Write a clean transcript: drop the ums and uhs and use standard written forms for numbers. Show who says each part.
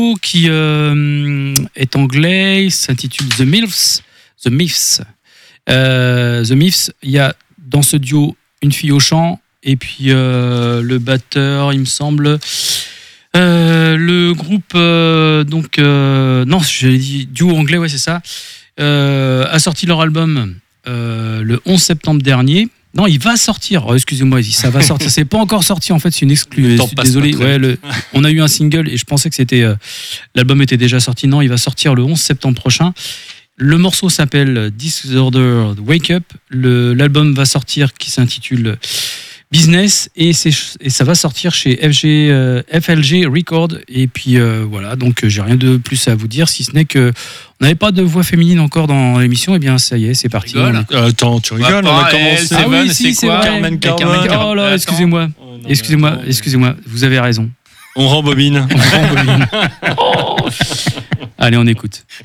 Speaker 1: qui est anglais, s'intitule The Myths. The Myths. Il y a dans ce duo une fille au chant et puis le batteur, il me semble. Le groupe, non, j'ai dit duo anglais, ouais, c'est ça, a sorti leur album le 11 septembre dernier. Non, il va sortir. Oh, excusez-moi, ça va sortir. C'est pas encore sorti en fait, c'est une exclue. Désolé. Ouais, on a eu un single et je pensais que c'était l'album était déjà sorti. Non, il va sortir le 11 septembre prochain. Le morceau s'appelle Disorder Wake Up. L'album va sortir qui s'intitule Business et ça va sortir chez FLG Records. Et puis voilà, donc j'ai rien de plus à vous dire si ce n'est que on n'avait pas de voix féminine encore dans l'émission. Et bien ça y est, c'est parti.
Speaker 2: Attends, tu rigoles, on va commencer.
Speaker 1: Ah oui, si, c'est vrai.
Speaker 2: Carmen.
Speaker 1: Oh là, excusez-moi, vous avez raison.
Speaker 2: On rembobine.
Speaker 1: Allez, on écoute.